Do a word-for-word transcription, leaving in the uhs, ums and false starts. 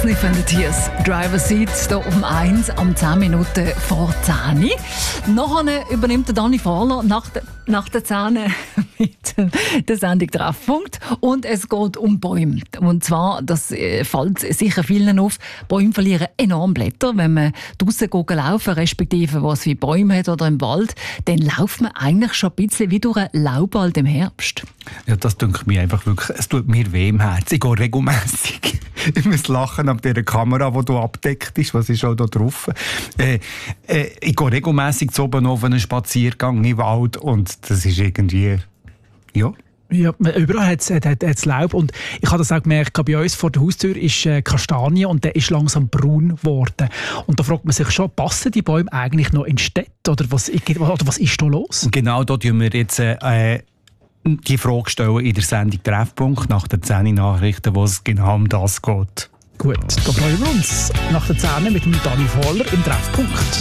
Sniff and the Tears. Driver Seat hier um eins, um zehn Minuten vor zehn. Nachher übernimmt der Dani Fahler nach, de, nach der zehn mit der Sendung Treffpunkt. Und es geht um Bäume. Und zwar, das fällt sicher vielen auf, Bäume verlieren enorm Blätter. Wenn man draussen laufen, respektive was wie Bäume hat oder im Wald, dann läuft man eigentlich schon ein bisschen wie durch einen Laubwald im Herbst. Ja, das denke mir einfach wirklich, es tut mir weh im Herzen. Ich gehe regelmässig. Ich muss lachen an dieser Kamera, die du abdeckt ist. Was ist auch da drauf? Äh, äh, ich gehe regelmässig zu oben auf einen Spaziergang im Wald und das ist irgendwie, ja. Ja, überall hat es Laub und ich habe das auch gemerkt, bei uns vor der Haustür ist äh, Kastanie und der ist langsam braun geworden. Und da fragt man sich schon, passen die Bäume eigentlich noch in Städte oder was, oder was ist da los? Genau, da tun wir jetzt äh, die Frage stellen in der Sendung Treffpunkt nach den zehn Nachrichten, wo es genau um das geht. Gut, da freuen wir uns nach der zehn mit dem Dani Fahler im Treffpunkt.